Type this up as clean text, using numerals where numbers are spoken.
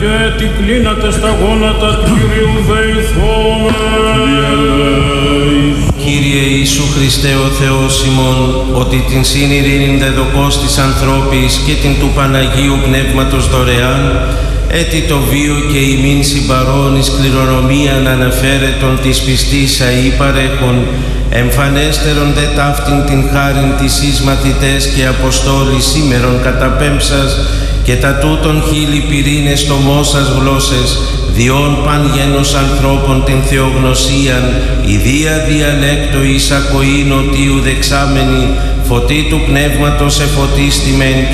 και τι κλείνατε στα γόνατα του Κυρίου δεηθόμεν. Κύριε Ιησού Χριστέ ο Θεός ημών, ότι την σύν ειρήνην δεδοκός της ανθρώπης και την του Παναγίου Πνεύματος δωρεάν, έτι το βίο και ημίν συμπαρών εις κληρονομίαν αναφέρετον της πιστής αή παρέχον, εμφανέστερον δε ταύτην την χάριν της εις μαθητές και αποστόλης σήμερον καταπέμψας, και τα τούτον χίλι πυρήνες τομώσας γλώσσες, διόν παν γένος ανθρώπων την θεογνωσίαν, ιδία διαλέκτο εις ακοήν οτίου δεξάμενη, φωτί του πνεύματος εφωτίστημεν